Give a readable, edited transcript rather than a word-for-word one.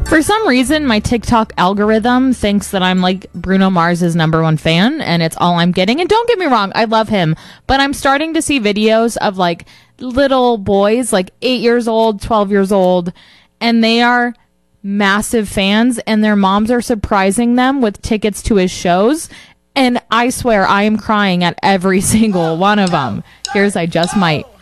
For some reason, my TikTok algorithm thinks that I'm like Bruno Mars's #1 fan, and it's all I'm getting. And don't get me wrong, I love him, but I'm starting to see videos of like little boys, like 8 years old, 12 years old, and they are massive fans, and their moms are surprising them with tickets to his shows. And I swear I am crying at every single one of them. Here's I Just Might.